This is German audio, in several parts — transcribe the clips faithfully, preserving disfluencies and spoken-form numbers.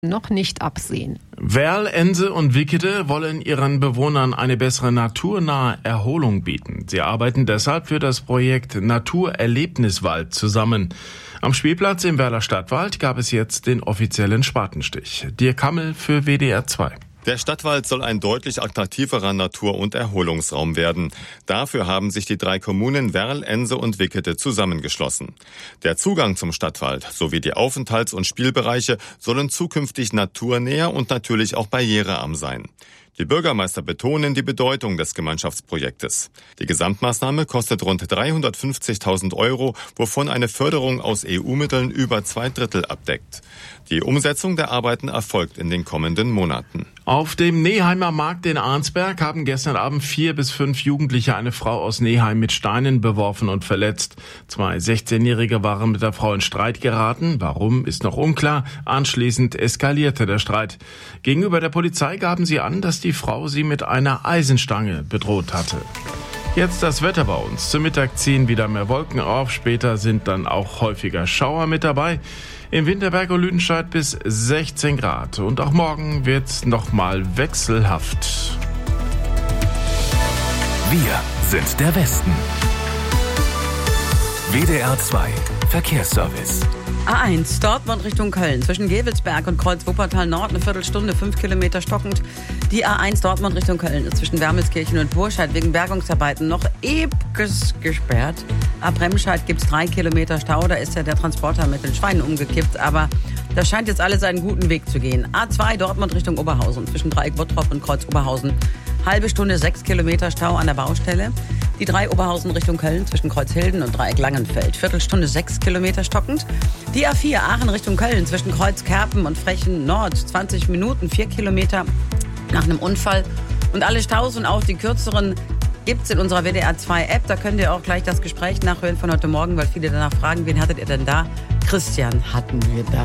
noch nicht absehen. Werl, Ense und Wickede wollen ihren Bewohnern eine bessere naturnahe Erholung bieten. Sie arbeiten deshalb für das Projekt Naturerlebniswald zusammen. Am Spielplatz im Werler Stadtwald gab es jetzt den offiziellen Spatenstich. Dirk Kammel für W D R zwei. Der Stadtwald soll ein deutlich attraktiverer Natur- und Erholungsraum werden. Dafür haben sich die drei Kommunen Werl, Ense und Wickede zusammengeschlossen. Der Zugang zum Stadtwald sowie die Aufenthalts- und Spielbereiche sollen zukünftig naturnäher und natürlich auch barrierearm sein. Die Bürgermeister betonen die Bedeutung des Gemeinschaftsprojektes. Die Gesamtmaßnahme kostet rund dreihundertfünfzigtausend Euro, wovon eine Förderung aus E U-Mitteln über zwei Drittel abdeckt. Die Umsetzung der Arbeiten erfolgt in den kommenden Monaten. Auf dem Neeheimer Markt in Arnsberg haben gestern Abend vier bis fünf Jugendliche eine Frau aus Neheim mit Steinen beworfen und verletzt. Zwei sechzehnjährige waren mit der Frau in Streit geraten. Warum, ist noch unklar. Anschließend eskalierte der Streit. Gegenüber der Polizei gaben sie an, dass die Frau sie mit einer Eisenstange bedroht hatte. Jetzt das Wetter bei uns. Zum Mittag ziehen wieder mehr Wolken auf. Später sind dann auch häufiger Schauer mit dabei. Im Winterberg und Lüdenscheid bis sechzehn Grad. Und auch morgen wird's nochmal wechselhaft. Wir sind der Westen. W D R zwei Verkehrsservice. A eins, Dortmund Richtung Köln. Zwischen Gevelsberg und Kreuz Wuppertal Nord eine Viertelstunde, fünf Kilometer stockend. Die A eins Dortmund Richtung Köln ist zwischen Wermelskirchen und Burscheid wegen Bergungsarbeiten noch ewig gesperrt. Ab Remscheid gibt's drei Kilometer Stau. Da ist ja der Transporter mit den Schweinen umgekippt. Aber das scheint jetzt alles einen guten Weg zu gehen. A zwei Dortmund Richtung Oberhausen. Zwischen Dreieck Bottrop und Kreuz Oberhausen. Halbe Stunde, sechs Kilometer Stau an der Baustelle. Die drei Oberhausen Richtung Köln zwischen Kreuzhilden und Dreieck Langenfeld. Viertelstunde, sechs Kilometer stockend. Die A vier Aachen Richtung Köln zwischen Kreuz Kerpen und Frechen Nord. zwanzig Minuten, vier Kilometer nach einem Unfall. Und alle Staus und auch die kürzeren gibt's in unserer W D R zwei App. Da könnt ihr auch gleich das Gespräch nachhören von heute Morgen, weil viele danach fragen, wen hattet ihr denn da? Christian hatten wir da.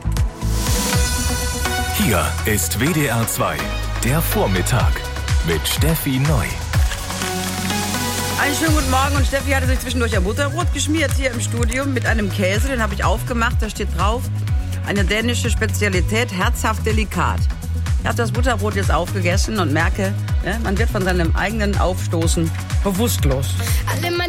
Hier ist W D R zwei, der Vormittag mit Steffi Neu. Einen schönen guten Morgen, und Steffi hatte sich zwischendurch ein Butterbrot geschmiert hier im Studio mit einem Käse, den habe ich aufgemacht, da steht drauf, eine dänische Spezialität, herzhaft delikat. Ich habe das Butterbrot jetzt aufgegessen und merke, man wird von seinem eigenen Aufstoßen bewusstlos.